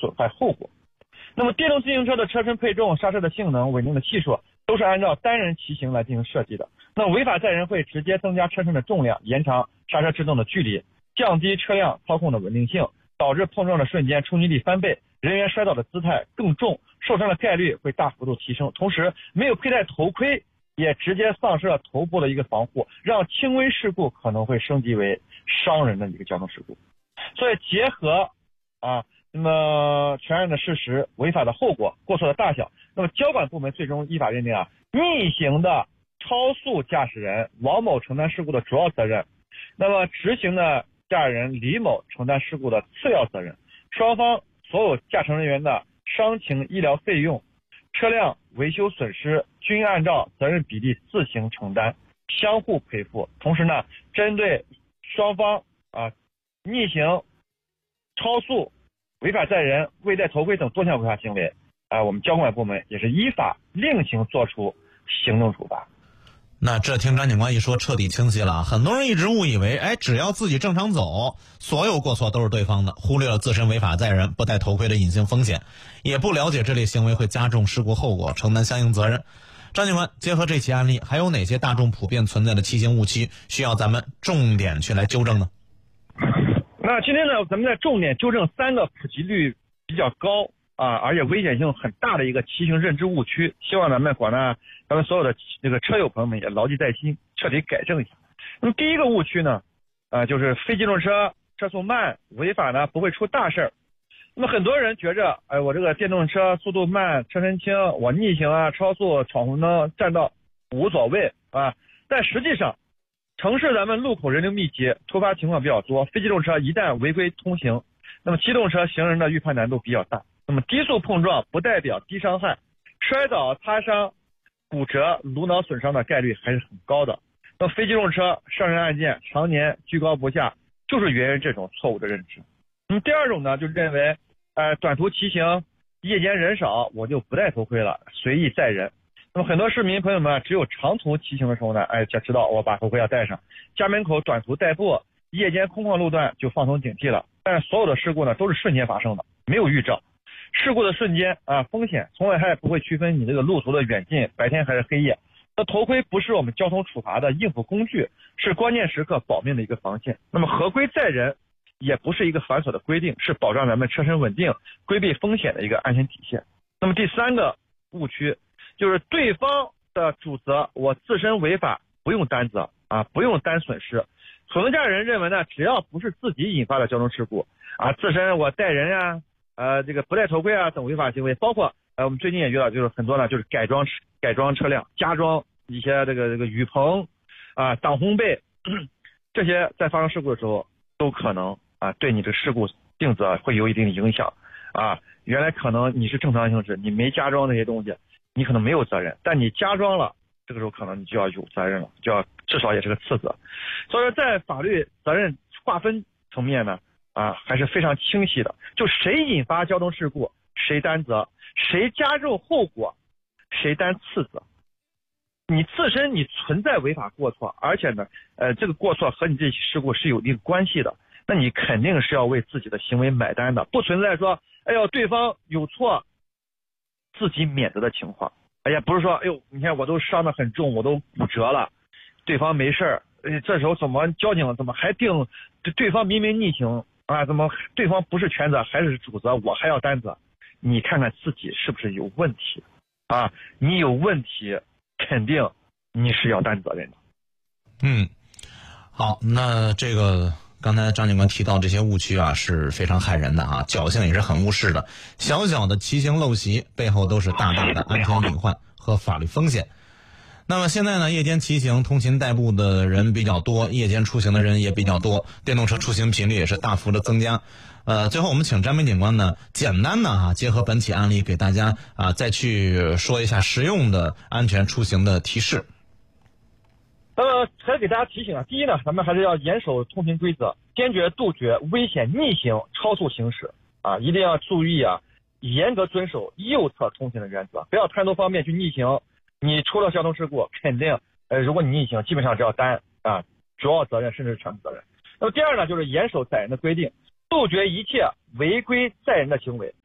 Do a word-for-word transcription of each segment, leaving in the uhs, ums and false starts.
损害后果。那么电动自行车的车身配重、刹车的性能、稳定的系数都是按照单人骑行来进行设计的。那违法载人会直接增加车身的重量，延长刹车制动的距离，降低车辆操控的稳定性，导致碰撞的瞬间冲击力翻倍，人员摔倒的姿态更重，受伤的概率会大幅度提升。同时，没有佩戴头盔，也直接丧失了头部的一个防护，让轻微事故可能会升级为伤人的一个交通事故。所以结合啊，那么全案的事实、违法的后果、过错的大小，那么交管部门最终依法认定啊，逆行的超速驾驶人王某承担事故的主要责任，那么直行的驾驶人李某承担事故的次要责任，双方所有驾乘人员的伤情医疗费用、车辆维修损失均按照责任比例自行承担，相互赔付。同时呢，针对双方啊逆行、超速、违法载人、未戴头盔等多项违法行为啊，我们交管部门也是依法另行作出行政处罚。 那这听张警官一说，彻底清晰了。很多人一直误以为，哎，只要自己正常走，所有过错都是对方的，忽略了自身违法载人、不戴头盔的隐性风险，也不了解这类行为会加重事故后果，承担相应责任。张警官，结合这起案例，还有哪些大众普遍存在的骑行误区需要咱们重点去来纠正呢？ 那今天呢，咱们在重点纠正三个普及率比较高啊，而且危险性很大的一个骑行认知误区，希望咱们广大咱们所有的这个车友朋友们也牢记在心，彻底改正一下。那么第一个误区呢，呃，就是非机动车车速慢，违法呢不会出大事儿。那么很多人觉着，哎，我这个电动车速度慢，车身轻，我逆行啊、超速、闯红灯、占道无所谓啊。但实际上，城市咱们路口人流密集，突发情况比较多，非机动车一旦违规通行，那么机动车行人的预判难度比较大。那么低速碰撞不代表低伤害，摔倒、擦伤、骨折、颅脑损伤的概率还是很高的。那么非机动车伤人案件常年居高不下，就是源于这种错误的认知。那么第二种呢，就认为，呃，短途骑行，夜间人少，我就不戴头盔了，随意载人。那么很多市民朋友们只有长途骑行的时候呢，哎，才知道我把头盔要戴上。家门口短途代步，夜间空旷路段就放松警惕了。但是所有的事故呢，都是瞬间发生的，没有预兆。事故的瞬间啊，风险从来还不会区分你这个路途的远近，白天还是黑夜。那头盔不是我们交通处罚的应付工具，是关键时刻保命的一个防线。那么合规载人也不是一个繁琐的规定，是保障咱们车身稳定、规避风险的一个安全体现。那么第三个误区就是对方的主责，我自身违法不用担责啊，不用担损失。很多驾驶人认为呢，只要不是自己引发的交通事故啊，自身我带人呀、啊。呃，这个不戴头盔啊等违法行为，包括呃我们最近也遇到就是很多呢，就是改装改装车辆，加装一些这个这个雨棚啊、挡风被，这些在发生事故的时候都可能啊对你这个事故定责会有一定的影响啊。原来可能你是正常行驶，你没加装那些东西，你可能没有责任，但你加装了，这个时候可能你就要有责任了，就要至少也是个次责。所以说在法律责任划分层面呢。啊，还是非常清晰的，就谁引发交通事故，谁担责，谁加重后果，谁担次责。你自身你存在违法过错，而且呢，呃，这个过错和你这起事故是有一定关系的，那你肯定是要为自己的行为买单的，不存在说，哎呦，对方有错，自己免责的情况。哎呀，不是说，哎呦，你看我都伤得很重，我都骨折了，对方没事儿，呃，这时候怎么交警怎么还定对方明明逆行？啊，怎么对方不是全责还是主责，我还要担责？你看看自己是不是有问题啊？你有问题，肯定你是要担责任的。 嗯，好，那这个刚才张警官提到这些误区啊是非常害人的啊，侥幸也是很误事的。小小的骑行陋习背后都是大大的安全隐患和法律风险。那么现在呢，夜间骑行、通勤代步的人比较多，夜间出行的人也比较多，电动车出行频率也是大幅的增加。呃，最后我们请张明警官呢，简单的啊，结合本起案例给大家啊，再去说一下实用的安全出行的提示。 呃，还是给大家提醒啊，第一呢，咱们还是要严守通行规则，坚决杜绝危险逆行、超速行驶啊，一定要注意啊，严格遵守右侧通行的原则，不要贪图方便去逆行。你出了交通事故，肯定，呃，如果你逆行，基本上只要担啊主要责任，甚至是全部责任。那么第二呢，就是严守载人的规定，杜绝一切违规载人的行为。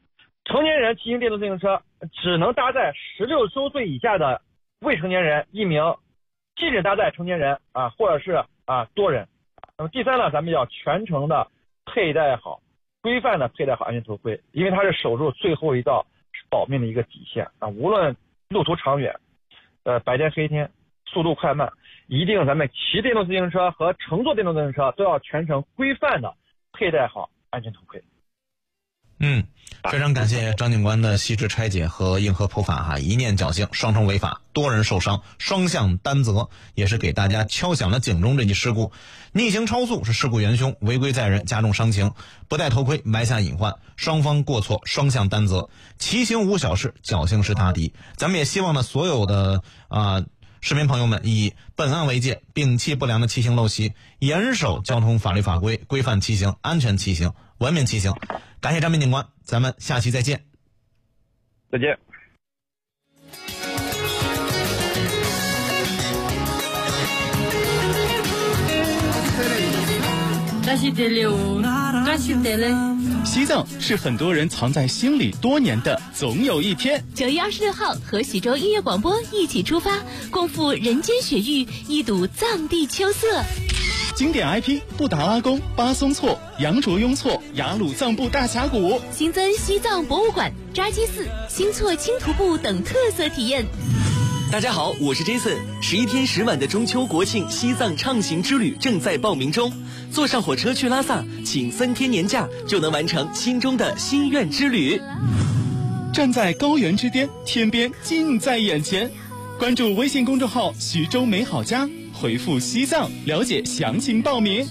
成年人骑行电动自行车只能搭载十六周岁以下的未成年人一名，禁止搭载成年人啊，或者是啊多人。那么第三呢，咱们要全程的佩戴好、规范的佩戴好安全头盔，因为它是守住最后一道保命的一个底线啊。无论路途长远，呃白天黑天，速度快慢，一定咱们骑电动自行车和乘坐电动自行车都要全程规范的佩戴好安全头盔。 嗯，非常感谢张警官的细致拆解和硬核普法哈，一念侥幸，双重违法，多人受伤，双向担责，也是给大家敲响了警钟。这起事故，逆行超速是事故元凶，违规载人加重伤情，不戴头盔埋下隐患，双方过错双向担责，骑行无小事，侥幸是大敌。咱们也希望呢，所有的啊、呃、市民朋友们以本案为戒，摒弃不良的骑行陋习，严守交通法律法规，规范骑行，安全骑行，文明骑行。感谢张斌警官，咱们下期再见。 再见。 西藏是很多人藏在心里多年的总有一天。 九月二十六号，和徐州音乐广播一起出发，共赴人间雪域，一睹藏地秋色。 经典 I P 布达拉宫、巴松措、羊卓雍措、雅鲁藏布大峡谷， 新增西藏博物馆、扎基寺、新措轻徒步等特色体验。 大家好，我是 Jason。十一天十晚的中秋国庆西藏畅行之旅正在报名中，坐上火车去拉萨，请三天年假就能完成心中的心愿之旅。 站在高原之巅，天边近在眼前。关注微信公众号徐州美好家，回复西藏了解详情报名。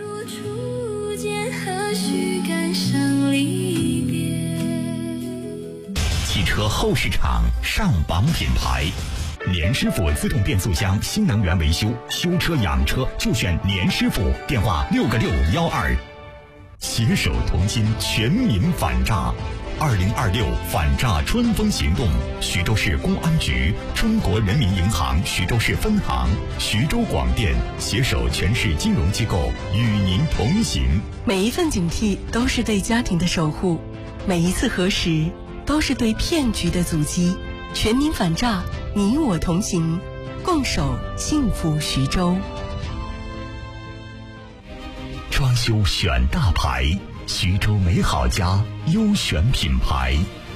汽车后市场上榜品牌，年师傅自动变速箱新能源维修，修车养车就选年师傅，电话六个六幺二。携手同心，全民反诈。二零二六反诈春风行动，徐州市公安局、中国人民银行徐州市分行、徐州广电携手全市金融机构与您同行。 每一份警惕都是对家庭的守护，每一次核实都是对骗局的阻击。全民反诈，你我同行，共守幸福徐州。 装修选大牌，徐州美好家优选品牌。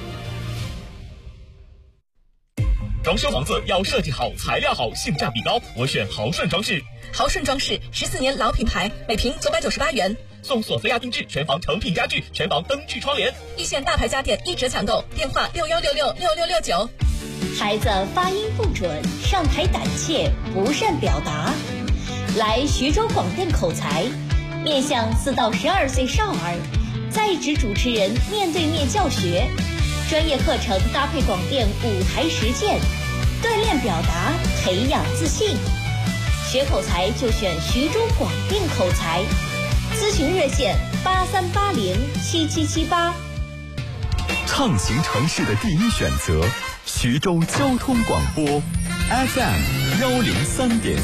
装修房子要设计好、材料好、性价比高，我选豪顺装饰。 豪顺装饰十四年老品牌，每平九百九十八元， 送索菲亚定制全房成品家具、全房灯具窗帘。 一线大牌家电一折抢购，电话六幺六六六六六九。 孩子发音不准，上台胆怯，不善表达，来徐州广电口才。面向四到十二岁少儿，在职主持人面对面教学，专业课程搭配广电舞台实践，锻炼表达，培养自信。学口才就选徐州广电口才，咨询热线八三八零七七七八。 畅行城市的第一选择，徐州交通广播 F M 幺零三点。